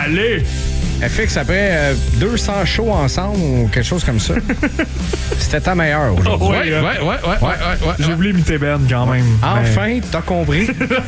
Allez! FX, après 200 shows ensemble ou quelque chose comme ça, c'était ta meilleure aujourd'hui. Ouais. J'ai voulu imiter Ben quand même. Enfin, t'as compris.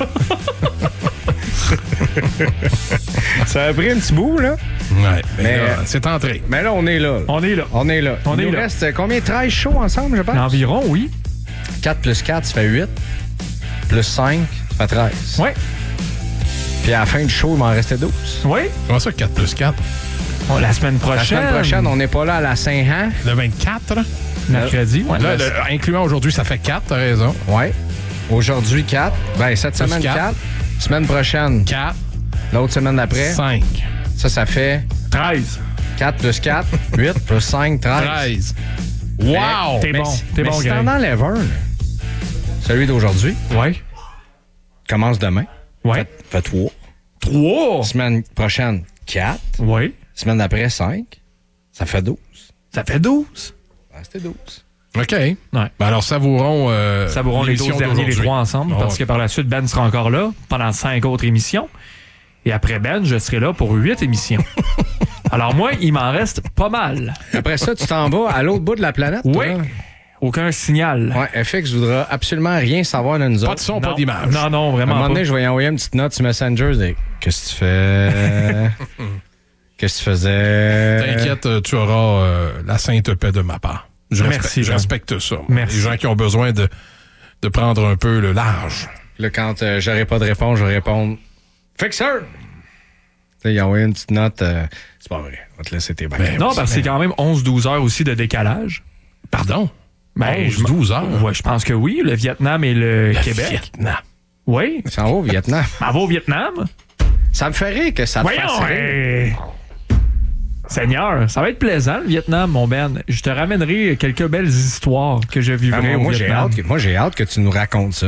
Ça a pris un petit bout, là. Ouais, mais là, c'est entré. Mais là, on est là. On est là. Il nous reste combien? 13 shows ensemble, je pense? Environ, oui. 4 plus 4, ça fait 8. Plus 5, ça fait 13. Oui. Puis à la fin du show, il m'en restait 12. Oui. Comment ça, 4 plus 4? La semaine prochaine. La semaine prochaine, on n'est pas là à la Saint-Han. Le 24? Mercredi. Ouais. Là, incluant aujourd'hui, ça fait 4, t'as raison. Oui. Aujourd'hui, 4. Ben, cette semaine, 4. Semaine prochaine, 4. L'autre semaine d'après, 5. Ça fait 13. 4 plus 4, 8 plus 5, 13. Wow! T'es bon. T'es bon, si Greg. t'en enlèves un, là, celui d'aujourd'hui, Ouais. commence demain. Ouais. Fait 3. 3. Semaine prochaine, 4. Oui. Semaine d'après, 5. Ça fait 12. Ça fait 12. Ouais, c'était 12. OK. Ouais. Ben alors, savourons Savourons les 12 derniers, les 3 ensemble, parce que par la suite, Ben sera encore là pendant 5 autres émissions. Et après Ben, je serai là pour 8 émissions. Alors moi, il m'en reste pas mal. Après ça, tu t'en vas à l'autre bout de la planète. Oui. Toi. Aucun signal. Ouais, FX voudra absolument rien savoir de nous autres. Pas de son, pas d'image. Non, À un vraiment moment pas. donné, je vais y envoyer une petite note sur Messenger. Qu'est-ce que tu fais? Qu'est-ce que tu faisais? T'inquiète, tu auras la sainte paix de ma part. Je respecte ça. Merci. Les gens qui ont besoin de prendre un peu le large. Là, quand j'aurai pas de réponse, je vais répondre Fixer! Il a envoyé une petite note. C'est pas vrai. On va te laisser tes bacs. Non, parce que c'est quand même 11-12 heures aussi de décalage. Pardon? Ben, 12 heures? Ouais, je pense que oui. Le Vietnam et le Québec. Vietnam. Oui. Ça en va au Vietnam. Elle va au Vietnam. Ça me fait rire que ça te fasse Voyons, rire. Seigneur, ça va être plaisant, le Vietnam, mon Ben. Je te ramènerai quelques belles histoires que je vivrai au Moi, Vietnam. j'ai hâte que tu nous racontes ça.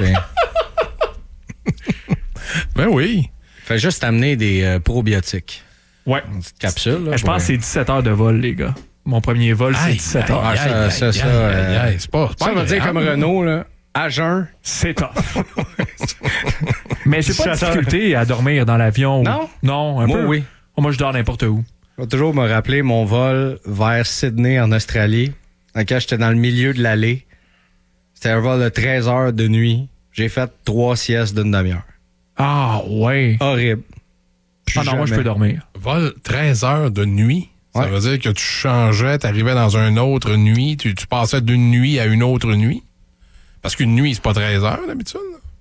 Ben oui. Fais juste amener des probiotiques. Ouais. Une petite capsule. Là, Je pense que c'est 17 heures de vol, les gars. Mon premier vol, c'est 17 heures. C'est pas Ça veut dire comme agréable. Renault, là, à jeun. C'est tough. Mais j'ai pas de difficulté à dormir dans l'avion. Non? Non, un Moi, peu. oui. Moi, je dors n'importe où. Je vais toujours me rappeler mon vol vers Sydney, en Australie, dans lequel j'étais dans le milieu de l'allée. C'était un vol de 13 heures de nuit. J'ai fait 3 siestes d'une demi-heure. Ah, ouais. Horrible. Ah non, moi, je peux dormir. Vol 13 heures de nuit. Ça Ouais. veut dire que tu changeais, tu arrivais dans une autre nuit, tu passais d'une nuit à une autre nuit. Parce qu'une nuit, c'est pas 13 heures d'habitude.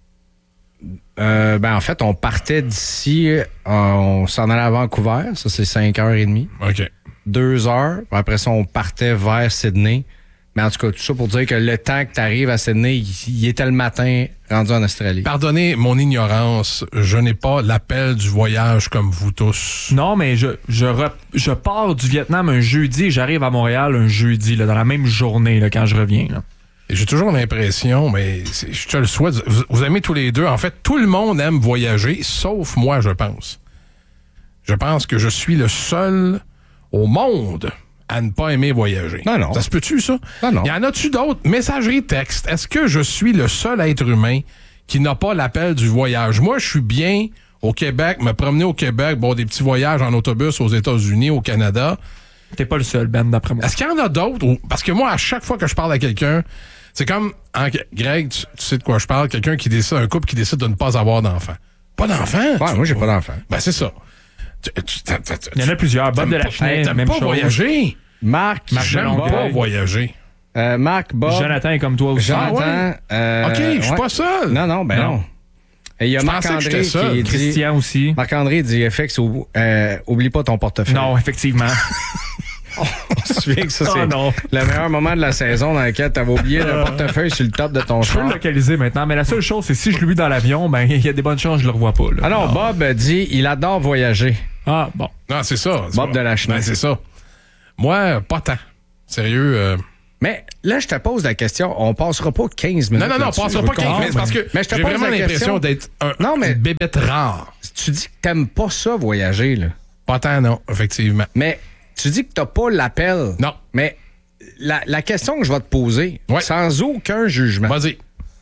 En fait, on partait d'ici, on s'en allait à Vancouver, ça c'est 5h30. OK. 2 heures, puis après ça, on partait vers Sydney. Mais en tout cas, tout ça pour dire que le temps que tu arrives à Sydney, il était le matin rendu en Australie. Pardonnez mon ignorance, je n'ai pas l'appel du voyage comme vous tous. Non, mais je pars du Vietnam un jeudi et j'arrive à Montréal un jeudi, là, dans la même journée là, quand je reviens. Là. Et j'ai toujours l'impression, mais je te le souhaite, vous aimez tous les deux. En fait, tout le monde aime voyager, sauf moi, je pense. Je pense que je suis le seul au monde à ne pas aimer voyager. Non. Ça se peut-tu, ça? Non. Y en a-tu d'autres? Messagerie texte. Est-ce que je suis le seul être humain qui n'a pas l'appel du voyage? Moi, je suis bien au Québec, me promener au Québec, bon, des petits voyages en autobus aux États-Unis, au Canada. T'es pas le seul, Ben, d'après moi. Est-ce qu'il y en a d'autres? Parce que moi, à chaque fois que je parle à quelqu'un, c'est comme, Greg, tu sais de quoi je parle, quelqu'un qui décide, un couple qui décide de ne pas avoir d'enfant. Pas d'enfant? Ouais, moi, j'ai pas d'enfant. Ben, c'est ça. Il y en a plusieurs. Bob de la Chenille, T'aimes même pas chose. voyager? Marc, J'aime Longueuil. pas voyager. Marc, Bob, Jonathan est comme toi aussi. Jonathan. OK, je suis ouais. pas seul. Non, non. Et il y a Je pensais que Marc-André j'étais seul. qui dit... Christian aussi. Marc-André dit, FX, oublie pas ton portefeuille. Non, effectivement. On se souvient que ça, c'est Oh non. le meilleur moment de la saison dans lequel t'avais oublié le portefeuille sur le top de ton Je peux le char. localiser maintenant, mais la seule chose, c'est si je l'oublie dans l'avion, ben il y a des bonnes chances que je le revois pas. Là. Ah non, Bob dit, il adore voyager. Ah, bon. Non, c'est ça. Bob de la Chenille. Ben, c'est ça. Moi, pas tant. Sérieux. Mais là, je te pose la question, on passera pas 15 minutes. Non, on là-dessus, passera je pas veux 15 comprendre. minutes parce que Mais je te j'ai pose vraiment la l'impression question. d'être Non, une bébête rare. Tu dis que t'aimes pas ça, voyager, là. Pas tant, non, effectivement. Mais tu dis que t'as pas l'appel. Non. Mais la question que je vais te poser, Ouais. sans aucun jugement. Vas-y.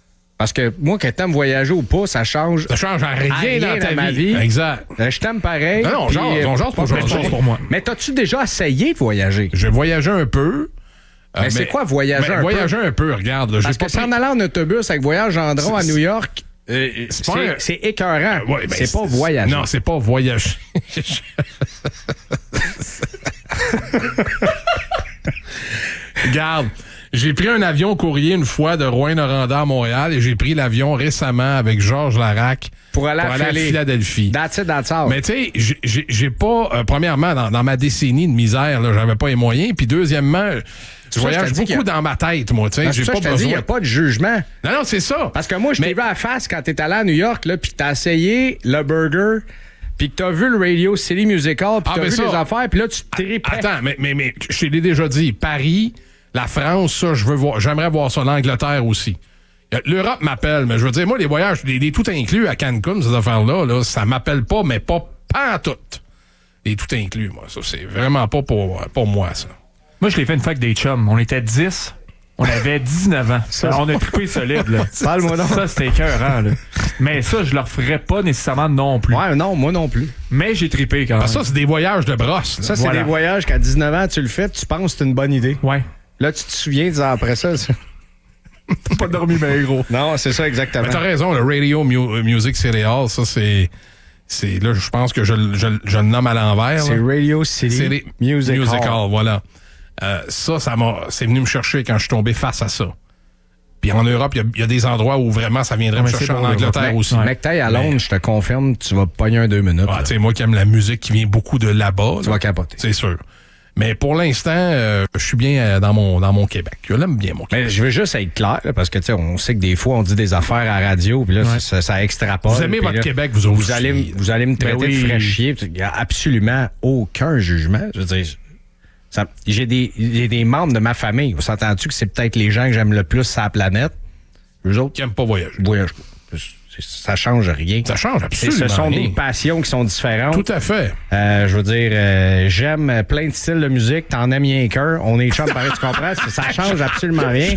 Parce que moi, que t'aimes voyager ou pas, ça change. Ça change rien dans ta ma vie. Exact. Je t'aime pareil. Non, on jase pour moi. Mais t'as-tu déjà essayé de voyager? J'ai voyagé un peu. Mais c'est quoi voyager un peu? Voyager un peu, regarde. Là, parce que en allant en autobus avec Voyage Gendron à New York, c'est écœurant. Ouais, ben, c'est pas voyager. Non, c'est pas voyager. Regarde, j'ai pris un avion courrier une fois de Rouyn-Noranda à Montréal et j'ai pris l'avion récemment avec Georges Larac pour aller à Philadelphie. That's it, that's all. Mais tu sais, j'ai pas... premièrement, dans ma décennie de misère, là, j'avais pas les moyens. Puis deuxièmement... Je voyage beaucoup dans ma tête, moi. Tu sais, j'ai pas besoin. Il n'y a pas de jugement. Non, non, c'est ça. Parce que moi, je t'ai vu à la face quand t'es allé à New York, là, puis t'as essayé le burger, puis que t'as vu le Radio City Musical, puis t'as vu les affaires, puis là, tu te tripais. Attends, mais je t'ai déjà dit, Paris, la France, ça, j'aimerais voir ça. L'Angleterre aussi. L'Europe m'appelle, mais je veux dire, moi, les voyages, les tout inclus à Cancun, ces affaires-là, là, ça m'appelle pas, mais pas en tout. Les tout inclus, moi. Ça, c'est vraiment pas pour moi, ça. Moi, je l'ai fait une fois avec des chums. On était 10. On avait 19 ans. On a trippé solide, là. Parle-moi donc. Ça, c'était écœurant, là. Mais ça, je leur ferais pas nécessairement non plus. Ouais, non, moi non plus. Mais j'ai trippé quand même. Ça, c'est des voyages de brosse. Là. Ça, c'est des voyages qu'à 19 ans, tu le fais, tu penses que c'est une bonne idée. Ouais. Là, tu te souviens, 10 ans après ça. T'as pas dormi, mais gros. Non, c'est ça, exactement. Mais t'as raison, le Radio Music City Hall, ça, c'est là, je pense que je le nomme à l'envers. C'est Radio City Music Hall. Voilà. C'est venu me chercher quand je suis tombé face à ça. Puis en Europe, il y a des endroits où vraiment ça viendrait me chercher en Angleterre aussi. Mais que t'ailles à Londres, je te confirme, tu vas pogner un 2 minutes. Tu sais, moi qui aime la musique qui vient beaucoup de là-bas. Tu vas capoter. C'est sûr. Mais pour l'instant, je suis bien dans mon Québec. Je l'aime bien, mon Québec. Mais je veux juste être clair, là, parce que tu sais, on sait que des fois, on dit des affaires à la radio, puis là, ça extrapole. Vous aimez votre Québec, vous aussi. Vous allez me traiter de fraîchier. Il n'y a absolument aucun jugement. Je veux dire, j'ai des membres de ma famille. Vous s'entend-tu que c'est peut-être les gens que j'aime le plus sur la planète? Eux autres qui n'aiment pas voyager. Voyagent pas. Ça change rien. Ça change absolument rien. Ce sont des passions qui sont différentes. Tout à fait. Je veux dire, j'aime plein de styles de musique. T'en aimes rien qu'un. On est chum pareil, tu comprends? Ça change absolument rien.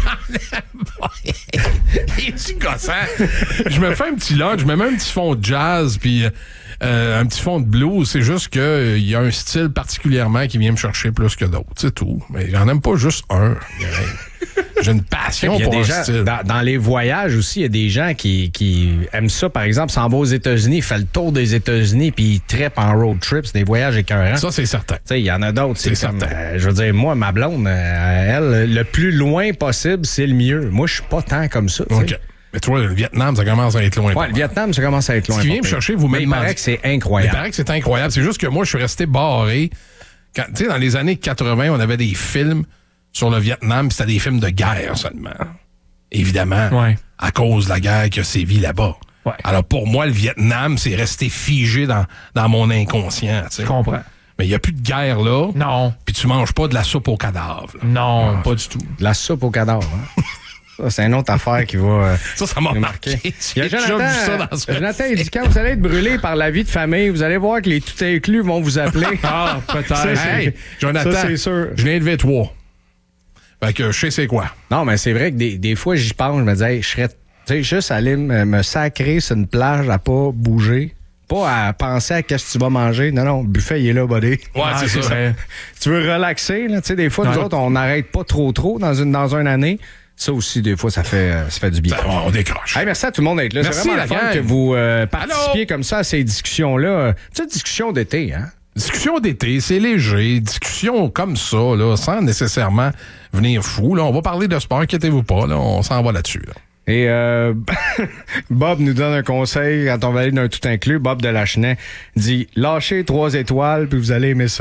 Es-tu gossant? Je me fais un petit lunch, je me mets un petit fond de jazz, puis un petit fond de blues. C'est juste que il y a un style particulièrement qui vient me chercher plus que d'autres. C'est tout. Mais j'en aime pas juste un. J'ai une passion pour un style. Dans les voyages aussi, il y a des gens qui aiment ça. Par exemple, s'en va aux États-Unis, il fait le tour des États-Unis, puis il trippe en road trip. C'est des voyages écœurants. Ça, c'est certain. Il y en a d'autres. C'est certain. Je veux dire, moi, ma blonde, elle, le plus loin possible, c'est le mieux. Moi, je suis pas tant comme ça. OK. Mais tu vois, le Vietnam, ça commence à être loin. Ouais, le Vietnam, ça commence à être loin. Ce qui vient me chercher, vous me demandez. Il paraît que c'est incroyable. Il paraît que c'est incroyable. C'est juste que moi, je suis resté barré. Tu sais, dans les années 80, on avait des films sur le Vietnam, puis c'était des films de guerre seulement. Évidemment, à cause de la guerre qui a sévi là-bas. Ouais. Alors pour moi, le Vietnam, c'est resté figé dans mon inconscient. Je comprends. Mais il n'y a plus de guerre là. Non. Puis tu manges pas de la soupe au cadavre. Là. Non, pas du tout. De la soupe au cadavre, hein? Ça, c'est une autre affaire qui va ça m'a marqué. Il y a Jonathan, il dit, quand vous allez être brûlé par la vie de famille, vous allez voir que les tout inclus vont vous appeler. Ah, peut-être. Hey, Jonathan, ça, c'est sûr. Je viens de lever 3. Fait que je sais c'est quoi. Non, mais c'est vrai que des fois, j'y pense, je me disais, je serais juste aller me sacrer sur une plage à pas bouger. Pas à penser à qu'est-ce que tu vas manger. Non, le buffet, il est là, buddy. Ouais, c'est ça. Tu veux relaxer, là. Tu sais, des fois, nous autres, on n'arrête pas trop dans une année. Ça aussi, des fois, ça fait du bien. On décroche. Hey, merci à tout le monde d'être là. Merci, c'est vraiment le fun que vous participiez comme ça à ces discussions-là. Petite discussion d'été, hein? Discussion d'été, c'est léger. Discussion comme ça, là, sans nécessairement venir fou. Là. On va parler de sport, inquiétez-vous pas. Là, on s'en va là-dessus. Là. Et Bob nous donne un conseil quand on va aller d'un tout inclus. Bob de Lachenay dit « Lâchez 3 étoiles, puis vous allez aimer ça. »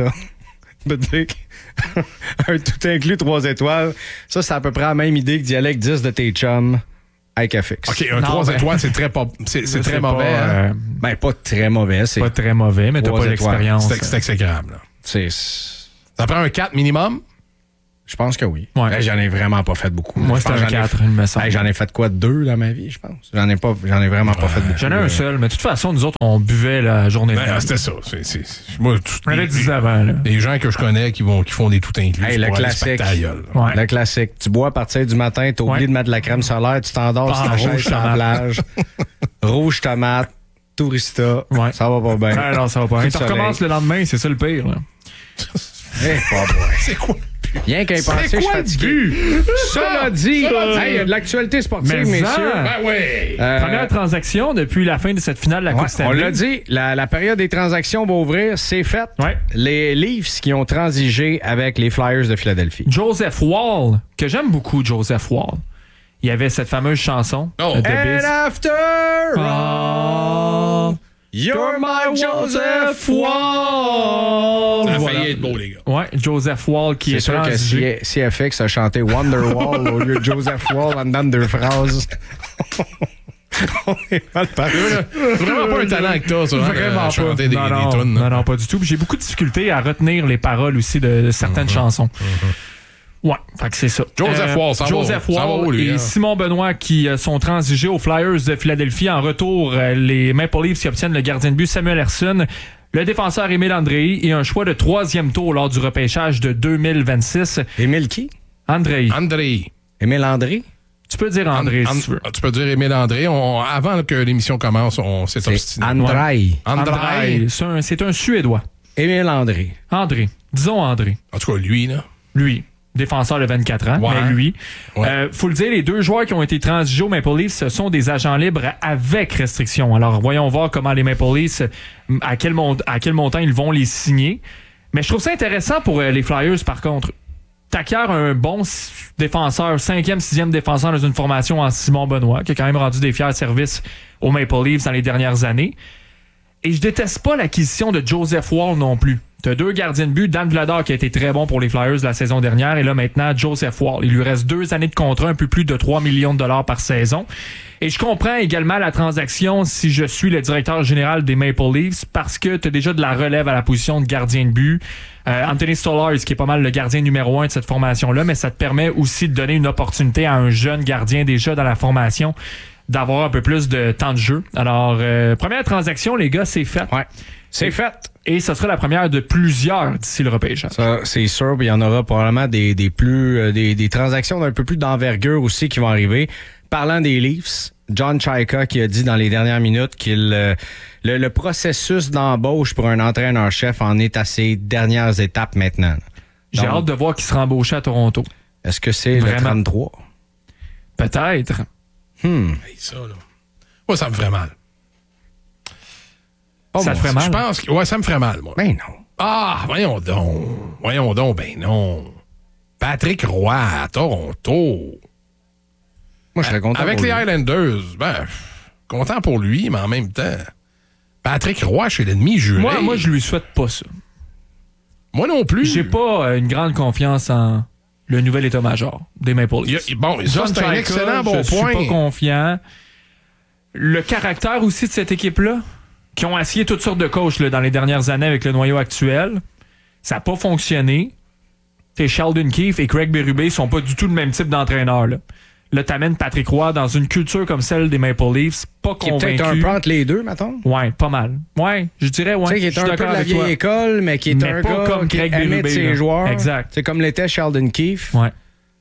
Un tout inclus 3 étoiles. Ça, c'est à peu près la même idée que d'y aller avec 10 de tes chums avec FX. OK, un 3 étoiles, c'est très mauvais. Hein? Ben, pas très mauvais. C'est pas très mauvais, mais t'as pas l'expérience. C'est exécrable. Ça prend un 4 minimum? Je pense que oui. Ouais. J'en ai vraiment pas fait beaucoup. Moi, c'était un 4, il me semble. J'en ai fait quoi, 2 dans ma vie, je pense. J'en ai vraiment pas fait beaucoup. J'en ai un seul, mais de toute façon, nous autres, on buvait la journée de Noël. C'était ça. Moi, les gens que je connais qui font des tout inclus. Hey, le classique. Le classique. Tu bois à partir du matin, t'as oublié de mettre de la crème solaire, tu t'endors sur ta chaise sur la plage. Rouge tomate, tourista. Ouais. Ça va pas bien. Non, ça va pas bien. Tu recommences le lendemain, c'est ça le pire. C'est quoi? Rien qu'à y penser, je suis fatigué. Cela dit, il y a de l'actualité sportive, messieurs. Première transaction depuis la fin de cette finale de la Coupe Stanley. On l'a dit, la période des transactions va ouvrir, c'est fait. Ouais. Les Leafs qui ont transigé avec les Flyers de Philadelphie. Joseph Woll, que j'aime beaucoup, Joseph Woll. Il y avait cette fameuse chanson. And after all, you're my Joseph Woll. Ça a failli être beau, les gars. Ouais, Joseph Woll qui est sûr que CFX a chanté Wonderwall au lieu de Joseph Woll en dedans de 2 phrases. On est mal parti. Vraiment pas un talent que t'as, ça. Vraiment pas. Des tunes. Non, pas du tout. J'ai beaucoup de difficultés à retenir les paroles aussi de certaines chansons. Ouais, fait que c'est ça. Joseph Woll, ça va, lui, et Simon Benoît qui sont transigés aux Flyers de Philadelphie. En retour, les Maple Leafs qui obtiennent le gardien de but Samuel Ersson, le défenseur Émile Andrei et un choix de 3e tour lors du repêchage de 2026. Émile qui? Andrei. Émile André? Tu peux dire André si tu veux. Tu peux dire Émile André. Avant que l'émission commence, on s'est obstiné. Andrei. C'est un Suédois. Émile André. Disons André. En tout cas, lui, là. Lui. Défenseur de 24 ans, mais lui. Faut le dire, les 2 joueurs qui ont été transigés aux Maple Leafs, ce sont des agents libres avec restriction. Alors, voyons voir comment les Maple Leafs, à quel montant ils vont les signer. Mais je trouve ça intéressant pour les Flyers, par contre. T'acquiers un bon défenseur, 5e, 6e défenseur dans une formation en Simon Benoît, qui a quand même rendu des fiers services aux Maple Leafs dans les dernières années. Et je déteste pas l'acquisition de Joseph Woll non plus. T'as 2 gardiens de but, Dan Vladar qui a été très bon pour les Flyers la saison dernière, et là maintenant Joseph Woll. Il lui reste 2 années de contrat, un peu plus de 3 millions de dollars par saison. Et je comprends également la transaction si je suis le directeur général des Maple Leafs, parce que t'as déjà de la relève à la position de gardien de but. Anthony Stolarz, qui est pas mal le gardien numéro 1 de cette formation-là, mais ça te permet aussi de donner une opportunité à un jeune gardien déjà dans la formation d'avoir un peu plus de temps de jeu. Alors, première transaction, les gars, c'est fait. Ouais, c'est fait. Et ce sera la première de plusieurs d'ici le repêchage. Ça, c'est sûr. Il y en aura probablement des transactions d'un peu plus d'envergure aussi qui vont arriver. Parlant des Leafs, John Chayka qui a dit dans les dernières minutes qu'il le processus d'embauche pour un entraîneur-chef en est à ses dernières étapes maintenant. J'ai hâte de voir qui sera embauché à Toronto. Est-ce que c'est le 33? Peut-être. Ça, là. Moi, ça me ferait mal. Ça te ferait mal? Je pense que... Ouais, ça me ferait mal, moi. Ben non. Ah, voyons donc, ben non. Patrick Roy à Toronto. Moi, je serais content avec pour les lui. Highlanders, content pour lui, mais en même temps, Patrick Roy chez l'ennemi juré. Moi, je lui souhaite pas ça. Moi non plus. J'ai pas une grande confiance en le nouvel état-major des Maple Leafs. Ça, c'est un excellent bon point. Je suis pas confiant. Le caractère aussi de cette équipe-là, qui ont essayé toutes sortes de coachs dans les dernières années avec le noyau actuel, ça n'a pas fonctionné. Sheldon Keefe et Craig Berube sont pas du tout le même type d'entraîneur. Là, t'amènes Patrick Roy dans une culture comme celle des Maple Leafs, pas convaincu. Qui est peut-être un peu entre les deux, mettons. Ouais, pas mal. Ouais, je dirais, ouais. Tu sais, qui est un peu de la vieille école, mais qui est un gars comme qui Craig aimait de ses joueurs. Exact. C'est comme l'était Sheldon Keefe. Ouais.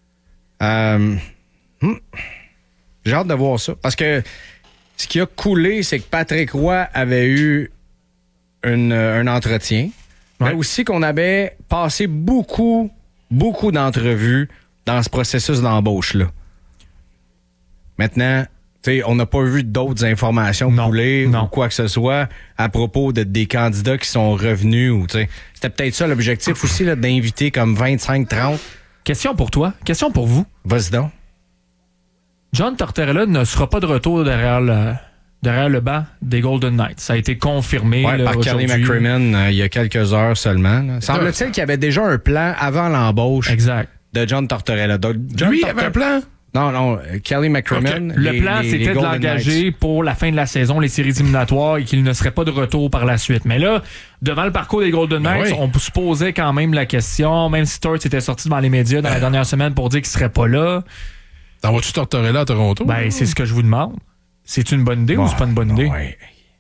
J'ai hâte de voir ça. Parce que ce qui a coulé, c'est que Patrick Roy avait eu un entretien, mais aussi qu'on avait passé beaucoup d'entrevues dans ce processus d'embauche-là. Maintenant, on n'a pas vu d'autres informations couler ou quoi que ce soit à propos des candidats qui sont revenus. C'était peut-être ça l'objectif aussi, là, d'inviter comme 25-30. Question pour toi, question pour vous. Vas-y donc. John Tortorella ne sera pas de retour derrière le banc des Golden Knights. Ça a été confirmé par Kelly McCrimmon il y a quelques heures seulement. Là. Semble-t-il qu'il y avait déjà un plan avant l'embauche de John Tortorella. Donc, Lui, il avait un plan? Non, Kelly McCrimmon. Okay. Le plan, c'était de l'engager pour la fin de la saison, les séries éliminatoires, et qu'il ne serait pas de retour par la suite. Mais là, devant le parcours des Golden Knights, on se posait quand même la question, même si Torts était sorti devant les médias dans la dernière semaine pour dire qu'il serait pas là. T'envoies-tu Tortorella à Toronto? Ben, c'est ce que je vous demande. C'est une bonne idée ou c'est pas une bonne idée? Ouais.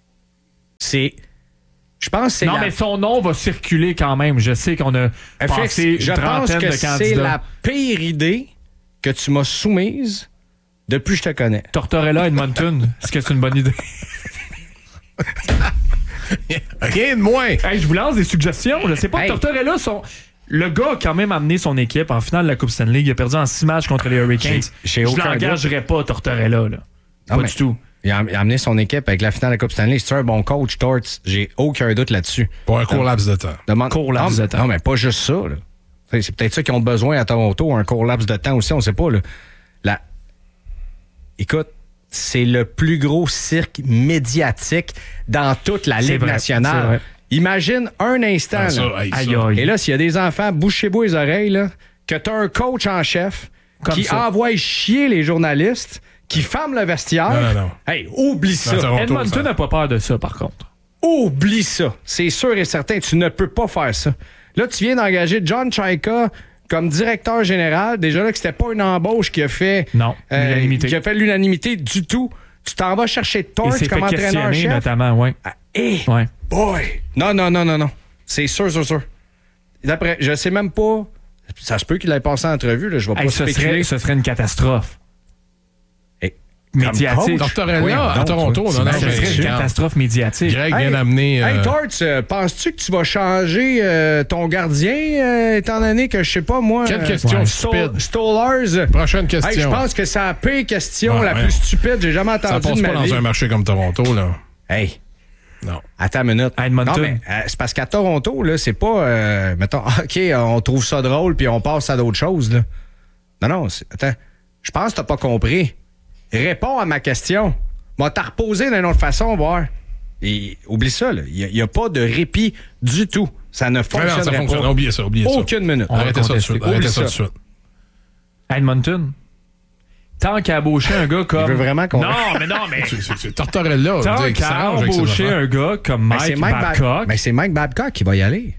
Je pense que c'est mais son nom va circuler quand même. Je sais qu'on a passé une trentaine de candidats. C'est la pire idée que tu m'as soumise depuis que je te connais. Tortorella Edmonton, est-ce que c'est une bonne idée? Rien de moins. Hey, je vous lance des suggestions. Je sais pas. Tortorella, le gars a quand même amené son équipe en finale de la Coupe Stanley. Il a perdu en 6 matchs contre les Hurricanes. Je l'engagerais pas, Tortorella. Là. Pas du tout. Il a amené son équipe avec la finale de la Coupe Stanley. C'est un bon coach, Torts. J'ai aucun doute là-dessus. Pour un court laps de temps. Non, mais pas juste ça. Là. C'est peut-être ça qu'ils ont besoin à Toronto, un court laps de temps aussi, on sait pas. Là. Écoute, c'est le plus gros cirque médiatique dans toute la Ligue nationale. Imagine un instant. Et là, s'il y a des enfants, bouchez-vous les oreilles, là, que tu as un coach en chef qui envoie chier les journalistes, qui ferme le vestiaire. Non. Hey, oublie ça. Edmonton n'a pas peur de ça, par contre. Oublie ça. C'est sûr et certain, tu ne peux pas faire ça. Là, tu viens d'engager John Chayka comme directeur général. Déjà là, que c'était pas une embauche qui a fait l'unanimité. Qui a fait l'unanimité du tout. Tu t'en vas chercher Torts comme entraîneur-chef. Notamment, oui. Boy! Non. C'est sûr. D'après, je sais même pas. Ça se peut qu'il ait passé en entrevue. Là, je vais pas spéculer. Ce serait une catastrophe. Médiatique. Tortorella à Toronto. Ce serait une catastrophe médiatique. Greg vient d'amener... Hey, Torts, penses-tu que tu vas changer ton gardien, étant donné que, je sais pas, moi... Quelle question stupide. Stollers. Prochaine question. Hey, je pense que c'est la pire question la plus stupide que j'ai jamais entendue de ma vie. Ça passe pas dans un marché comme Toronto, là. Hey. Non. Attends une minute. Edmonton. Non, mais c'est parce qu'à Toronto, là, c'est pas... mettons, OK, on trouve ça drôle puis on passe à d'autres choses, là. Non, attends. Je pense que t'as pas compris. Réponds à ma question. Moi, t'as reposé d'une autre façon, voir. Et oublie ça, là. Il n'y a pas de répit du tout. Ça ne fonctionnerait pas. Oubliez ça. Aucune minute. Arrêtez ça de suite. Edmonton. Tant qu'à embaucher un gars comme... Il veut vraiment qu'on... Non, mais... C'est Tortorella. Tant qu'à embaucher un gars comme Mike Babcock... Mais c'est Mike Babcock qui va y aller.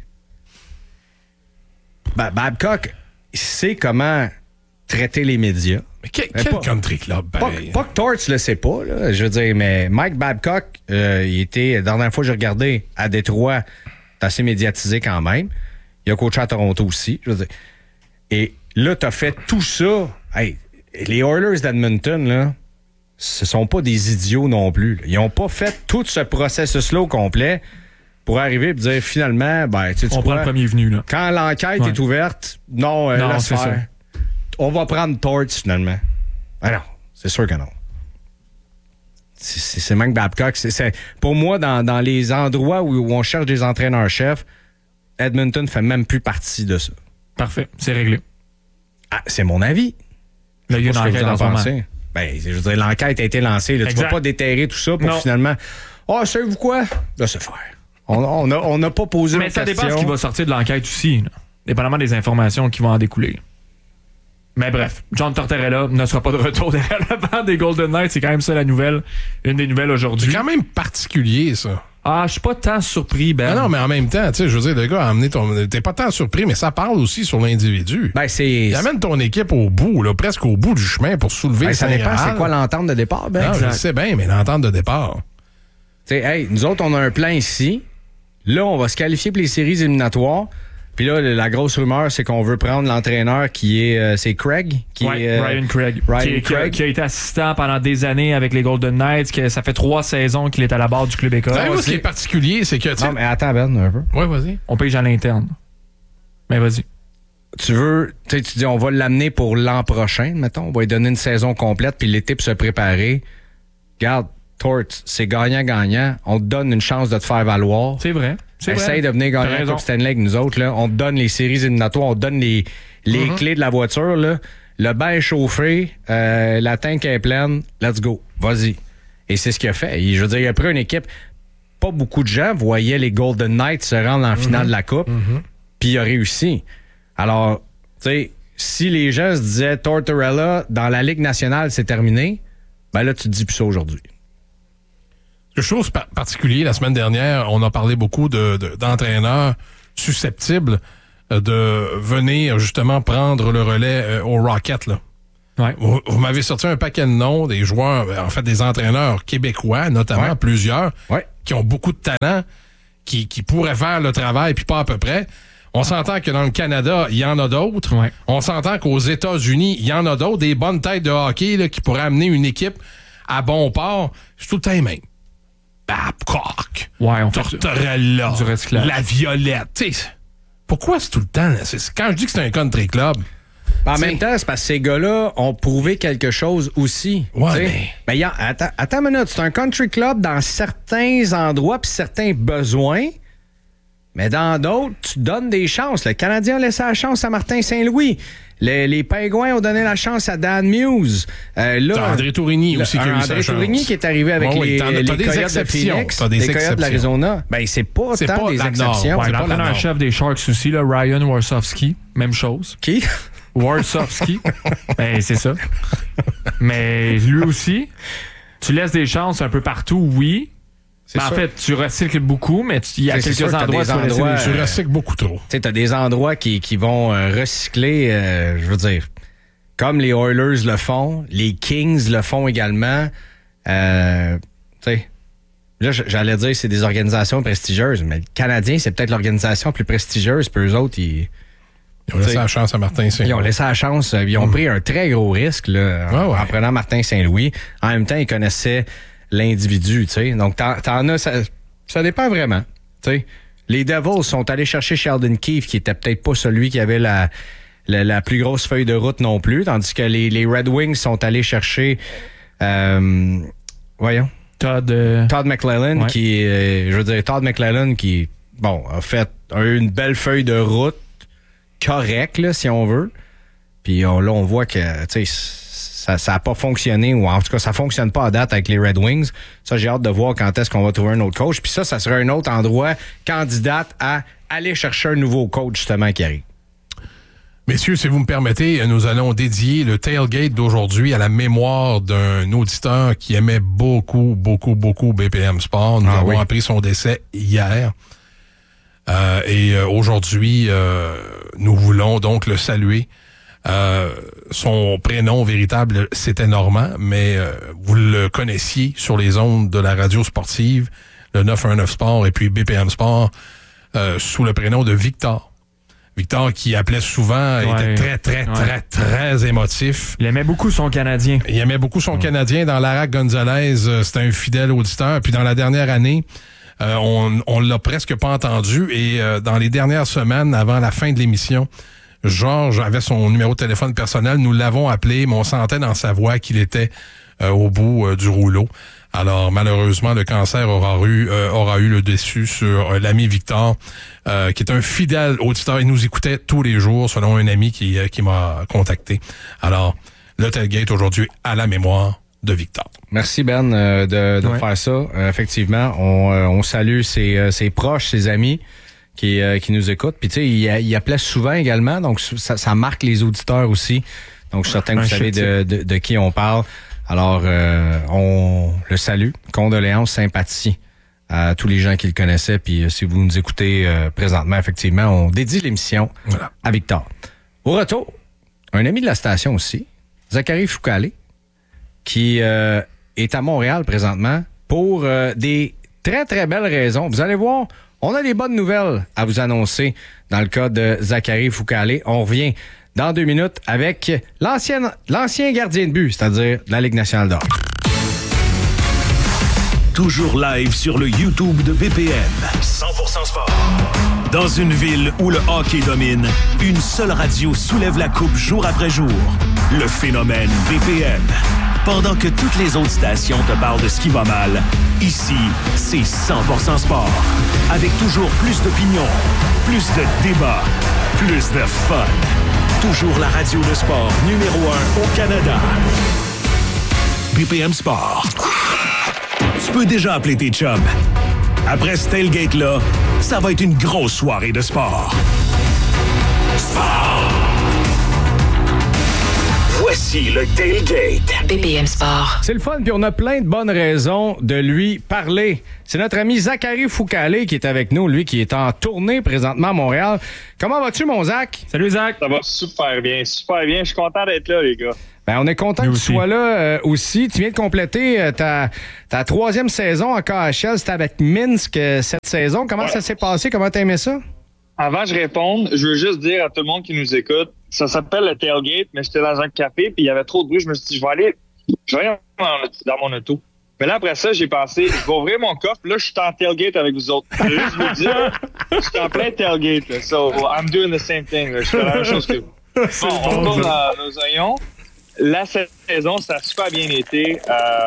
Babcock sait comment traiter les médias. Mais quel country club, pareil. Pas que Torts le sait pas, là, je veux dire, mais Mike Babcock, il était, la dernière fois que j'ai regardé, à Détroit, c'est assez médiatisé quand même. Il a coaché à Toronto aussi, je veux dire. Et là, t'as fait tout ça. Hey, les Oilers d'Edmonton, là, ce sont pas des idiots non plus. Là. Ils ont pas fait tout ce processus-là au complet pour arriver et dire, finalement, tu prend le premier venu, là. Quand l'enquête est ouverte, laisse faire. Ça. On va prendre Torts, finalement. Ah non, c'est sûr que non. C'est Mike Babcock. Pour moi, dans les endroits où on cherche des entraîneurs-chefs, Edmonton fait même plus partie de ça. Parfait, c'est réglé. Ah, c'est mon avis. Là, il y a une enquête en ce moment. Je veux dire, l'enquête a été lancée. Là, tu ne vas pas déterrer tout ça pour finalement... savez-vous quoi? Laissez faire. On n'a pas posé mais ça dépend de ce qui va sortir de l'enquête aussi, là. Dépendamment des informations qui vont en découler. Mais bref, John Tortorella ne sera pas de retour derrière la bande des Golden Knights. C'est quand même ça la nouvelle. Une des nouvelles aujourd'hui. C'est quand même particulier, ça. Je suis pas tant surpris, Ben. Non, mais en même temps, tu sais, je veux dire, le gars a amené ton... T'es pas tant surpris, mais ça parle aussi sur l'individu. Il amène ton équipe au bout, là, presque au bout du chemin pour soulever ça dépend, c'est quoi l'entente de départ, Ben? Non, je sais bien, mais l'entente de départ. Tu sais, nous autres, on a un plan ici. Là, on va se qualifier pour les séries éliminatoires. Puis là, la grosse rumeur, c'est qu'on veut prendre l'entraîneur qui est... c'est Craig? Ryan Craig. Qui a été assistant pendant des années avec les Golden Knights. Ça fait 3 saisons qu'il est à la barre du club école. Ce qui est particulier, c'est que... Non, mais attends, Ben, un peu. Oui, vas-y. On pige à l'interne. Mais vas-y. Tu dis, on va l'amener pour l'an prochain, mettons. On va lui donner une saison complète, puis l'été pour se préparer. Regarde, Torts, c'est gagnant-gagnant. On te donne une chance de te faire valoir. C'est vrai. Essaye de venir gagner la Coupe Stanley avec nous autres. Là. On te donne les séries éliminatoires, on te donne les clés de la voiture. Là. Le bain est chauffé, la tank est pleine, let's go, vas-y. Et c'est ce qu'il a fait. Je veux dire, il a pris une équipe, pas beaucoup de gens voyaient les Golden Knights se rendre en finale de la Coupe, puis il a réussi. Alors, tu sais, si les gens se disaient Tortorella, dans la Ligue nationale, c'est terminé, ben là, tu te dis plus ça aujourd'hui. Quelque chose particulier, la semaine dernière, on a parlé beaucoup d'entraîneurs susceptibles de venir justement prendre le relais au Rocket, là. Ouais. Vous m'avez sorti un paquet de noms des joueurs, en fait des entraîneurs québécois, notamment plusieurs, qui ont beaucoup de talent, qui pourraient faire le travail, puis pas à peu près. On s'entend que dans le Canada, il y en a d'autres. Ouais. On s'entend qu'aux États-Unis, il y en a d'autres, des bonnes têtes de hockey là, qui pourraient amener une équipe à bon port. C'est tout le temps les mêmes. Babcock, Tortorella, du recyclage. La Violette. T'sais, pourquoi c'est tout le temps? Là? Quand je dis que c'est un country club... En même temps, c'est parce que ces gars-là ont prouvé quelque chose aussi. Ouais, mais attends une minute. C'est un country club dans certains endroits puis certains besoins, mais dans d'autres, tu donnes des chances. Le Canadien a laissé la chance à Martin Saint-Louis. Les Pingouins ont donné la chance à Dan Muse. Là, André Tourigny aussi qui a eu sa chance. André Tourigny qui est arrivé avec les Coyotes de Phoenix, les Coyotes de l'Arizona. Ben, c'est pas tant des exceptions. Ouais, l'entraîneur-chef des Sharks aussi, là, Ryan Warsofsky, même chose. Qui? Warsofsky. Ben, c'est ça. Mais lui aussi, tu laisses des chances un peu partout, oui. Ben, en fait, tu recycles beaucoup, mais il y a quelques endroits où tu recycles beaucoup trop. Tu sais, as des endroits qui vont recycler, je veux dire, comme les Oilers le font, les Kings le font également. Tu sais, là, j'allais dire c'est des organisations prestigieuses, mais le Canadien, c'est peut-être l'organisation plus prestigieuse, puis eux autres, ils ont laissé la chance à Martin Saint-Louis. Ils ont laissé la chance. Ils ont pris un très gros risque là, en prenant Martin Saint-Louis. En même temps, ils connaissaient l'individu, tu sais. Donc, t'en as... Ça dépend vraiment, tu sais. Les Devils sont allés chercher Sheldon Keefe, qui était peut-être pas celui qui avait la plus grosse feuille de route non plus, tandis que les Red Wings sont allés chercher... Todd McLellan, qui... je veux dire, Todd McLellan, qui, bon, a eu une belle feuille de route correct, là, si on veut. Puis là, on voit que ça n'a pas fonctionné, ou en tout cas, ça fonctionne pas à date avec les Red Wings. Ça, j'ai hâte de voir quand est-ce qu'on va trouver un autre coach. Puis ça serait un autre endroit candidate à aller chercher un nouveau coach, justement, qui arrive. Messieurs, si vous me permettez, nous allons dédier le tailgate d'aujourd'hui à la mémoire d'un auditeur qui aimait beaucoup, beaucoup, beaucoup BPM Sport. Nous avons appris son décès hier. Et aujourd'hui, nous voulons donc le saluer. Son prénom véritable, c'était Normand, mais vous le connaissiez sur les ondes de la radio sportive, le 919 Sport et puis BPM Sport, sous le prénom de Victor. Victor qui appelait souvent, était très émotif. Il aimait beaucoup son Canadien. Il aimait beaucoup son Canadien. Dans Lara Gonzalez, c'était un fidèle auditeur. Puis dans la dernière année, on l'a presque pas entendu. Et dans les dernières semaines, avant la fin de l'émission, Georges avait son numéro de téléphone personnel. Nous l'avons appelé, mais on sentait dans sa voix qu'il était au bout du rouleau. Alors, malheureusement, le cancer aura eu le dessus sur l'ami Victor, qui est un fidèle auditeur. Il nous écoutait tous les jours, selon un ami qui m'a contacté. Alors, le tailgate aujourd'hui à la mémoire de Victor. Merci, Ben, de faire ça. Effectivement, on salue ses proches, ses amis qui nous écoutent. Puis, tu sais, il appelait souvent également, donc ça marque les auditeurs aussi. Donc, je suis certain que vous savez de qui on parle. Alors, on le salue. Condoléances, sympathie à tous les gens qui le connaissaient. Puis, si vous nous écoutez présentement, effectivement, on dédie l'émission à Victor. Au retour, un ami de la station aussi, Zachary Foucalé, qui est à Montréal présentement pour des très, très belles raisons. Vous allez voir, on a des bonnes nouvelles à vous annoncer dans le cas de Zachary Foucalé. On revient dans 2 minutes avec l'ancien gardien de but, c'est-à-dire de la Ligue nationale de hockey. Toujours live sur le YouTube de BPM. 100% sport. Dans une ville où le hockey domine, une seule radio soulève la coupe jour après jour. Le phénomène BPM. Pendant que toutes les autres stations te parlent de ce qui va mal, ici, c'est 100% sport. Avec toujours plus d'opinions, plus de débats, plus de fun. Toujours la radio de sport numéro 1 au Canada. BPM Sport. Tu peux déjà appeler tes chums. Après ce tailgate-là, ça va être une grosse soirée de sport. Sport! Voici le Tailgate. BPM Sport. C'est le fun, puis on a plein de bonnes raisons de lui parler. C'est notre ami Zachary Foucalé qui est avec nous, lui qui est en tournée présentement à Montréal. Comment vas-tu, mon Zach? Salut, Zach. Ça va super bien, super bien. Je suis content d'être là, les gars. Ben, on est content que tu sois là aussi. Tu viens de compléter ta troisième saison en KHL. C'était avec Minsk cette saison. Comment ça s'est passé? Comment t'as aimé ça? Avant que je réponde, je veux juste dire à tout le monde qui nous écoute, ça s'appelle le Tailgate, mais j'étais dans un café puis il y avait trop de bruit. Je me suis dit, je vais aller dans mon auto. Mais là, après ça, j'ai pensé, je vais ouvrir mon coffre. Là, je suis en tailgate avec vous autres. Je vais juste vous dire, je suis en plein tailgate. Là. So, I'm doing the same thing. Là. Je fais la même chose que vous. Bon, on retourne dans nos oignons. La saison, ça a super bien été.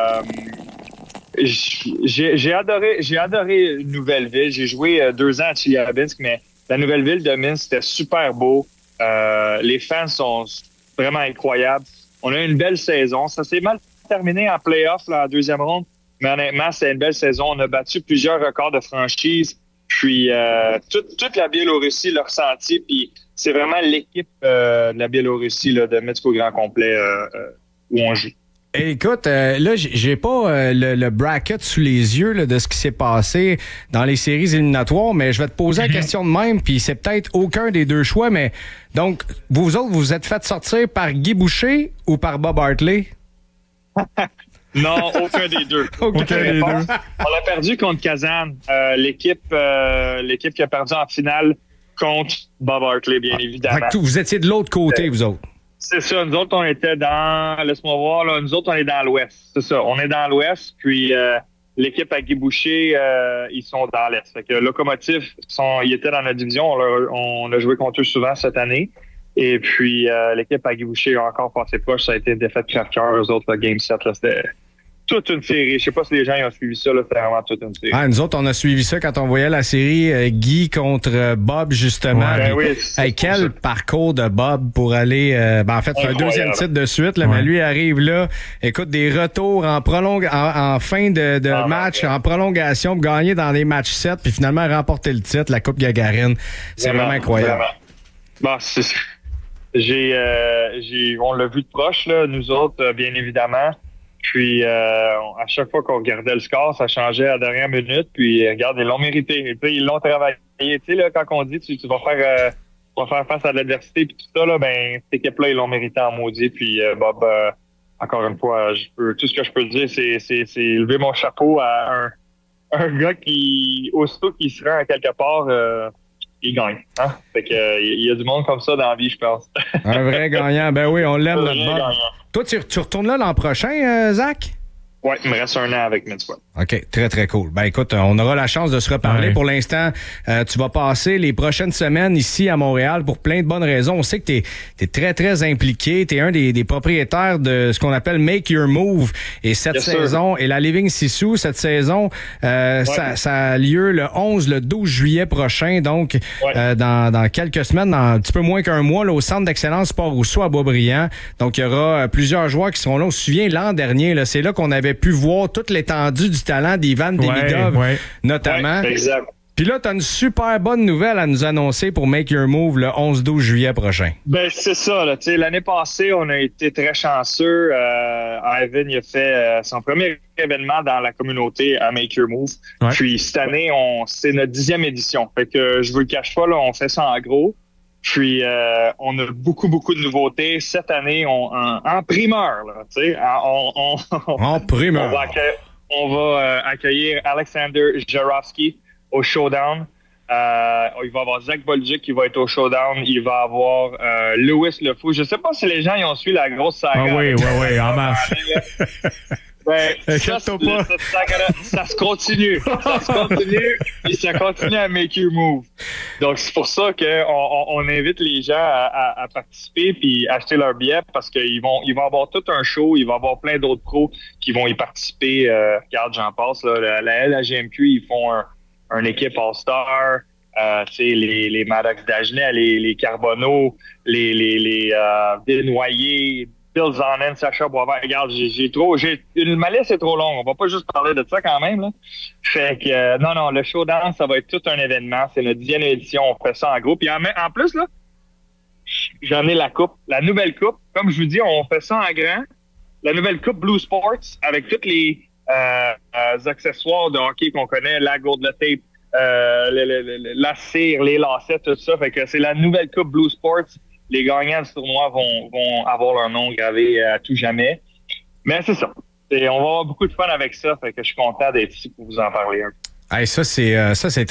J'ai adoré Nouvelle-Ville. J'ai joué 2 ans à Tcheliabinsk, mais la Nouvelle-Ville de Minsk, c'était super beau. Les fans sont vraiment incroyables. On a eu une belle saison. Ça s'est mal terminé en play-off là, en deuxième ronde, mais honnêtement, c'est une belle saison. On a battu plusieurs records de franchise. Puis toute la Biélorussie l'a ressenti. Puis c'est vraiment l'équipe de la Biélorussie là, de Minsk au grand complet où on joue. Écoute, là, j'ai pas le bracket sous les yeux là, de ce qui s'est passé dans les séries éliminatoires, mais je vais te poser la question de même, puis c'est peut-être aucun des deux choix, mais donc, vous autres, vous êtes fait sortir par Guy Boucher ou par Bob Hartley? Non, aucun des deux. Aucun des deux. On a perdu contre Kazan, l'équipe qui a perdu en finale contre Bob Hartley, bien évidemment. Vous étiez de l'autre côté, vous autres. C'est ça. Nous autres, on était dans... Laisse-moi voir, là. Nous autres, on est dans l'Ouest. C'est ça. On est dans l'Ouest, puis l'équipe à Guy Boucher, ils sont dans l'Est. Fait que Locomotive, ils étaient dans la division. On a joué contre eux souvent cette année. Et puis, l'équipe à Guy Boucher a encore passé proche. Ça a été une défaite crève-cœur. Eux autres, le Game 7, là, c'était toute une série. Je sais pas si les gens ont suivi ça. Là, c'était vraiment toute une série. Ah, nous autres, on a suivi ça quand on voyait la série Guy contre Bob, justement. Ouais, oui, quel parcours de Bob pour aller... en fait, c'est un deuxième titre de suite. Là, mais lui arrive là. Écoute, des retours en fin de match, en prolongation, pour gagner dans les matchs 7, puis finalement remporter le titre, la Coupe Gagarine. C'est vraiment incroyable. Bon, on l'a vu de proche, là, nous autres, bien évidemment. Puis, à chaque fois qu'on regardait le score, ça changeait à la dernière minute. Puis, regarde, ils l'ont mérité. Ils l'ont travaillé. Tu sais, là, quand on dit tu vas faire face à l'adversité puis tout ça, là, ben, cette équipe-là, ils l'ont mérité en maudit. Puis, Bob, encore une fois, tout ce que je peux dire, c'est lever mon chapeau à un gars qui, aussitôt qu'il se rend à quelque part, il gagne. Hein? Fait que, il y a du monde comme ça dans la vie, je pense. Un vrai gagnant. Ben oui, on l'aime, notre Bob. Toi, tu retournes là l'an prochain, Zach? Oui, il me reste 1 an avec Minsk. OK, très, très cool. Ben écoute, on aura la chance de se reparler. Ouais. Pour l'instant, tu vas passer les prochaines semaines ici à Montréal pour plein de bonnes raisons. On sait que t'es très, très impliqué. T'es un des propriétaires de ce qu'on appelle Make Your Move. Et cette saison, et la Living Sisu, cette saison, ça a lieu le 12 juillet prochain. Donc, dans quelques semaines, dans un petit peu moins qu'un mois, là, au Centre d'excellence Port-Rousseau à Boisbriand. Donc, il y aura plusieurs joueurs qui seront là. On se souvient, l'an dernier, là, c'est là qu'on avait pu voir toute l'étendue du talent d'Ivan Demidov, notamment. Exact. Puis là, tu as une super bonne nouvelle à nous annoncer pour Make Your Move le 11-12 juillet prochain. Ben, c'est ça. Là. L'année passée, on a été très chanceux. Ivan il a fait son premier événement dans la communauté à Make Your Move. Ouais. Puis cette année, c'est notre 10e édition. Fait que je vous le cache pas, là, on fait ça en gros. Puis, on a beaucoup de nouveautés. Cette année, en primeur, là, tu sais, en primeur. On va accueillir Alexander Jarofsky au Showdown. Il va y avoir Zach Bolduc qui va être au Showdown. Il va y avoir Louis Le Fou. Je sais pas si les gens ils ont suivi la grosse saga. Ah oui, en masse. Ben, ça se continue. Et ça continue à Make Your Move. Donc, c'est pour ça qu'on invite les gens à participer puis acheter leur billet parce qu'ils vont avoir tout un show. Il va y avoir plein d'autres pros qui vont y participer. Regarde, j'en passe. Là, la LHGMQ, ils font une équipe All-Star. Les Maddox Dagenet, les Carbonneau, les Desnoyers, Bill Zonnen, Sacha Boisvert. Regarde, ma liste est trop longue. On va pas juste parler de ça quand même, là. Fait que, non, le showdown, ça va être tout un événement. C'est notre 10e édition. On fait ça en groupe. Puis en plus, là, j'en ai la coupe, la nouvelle coupe. Comme je vous dis, on fait ça en grand. La nouvelle coupe Blue Sports avec tous les accessoires de hockey qu'on connaît, la gourde, le tape, la cire, les lacets, tout ça. Fait que c'est la nouvelle coupe Blue Sports. Les gagnants du tournoi vont avoir leur nom gravé à tout jamais. Mais c'est ça. On va avoir beaucoup de fun avec ça. Fait que je suis content d'être ici pour vous en parler un peu. Hey, ça, c'est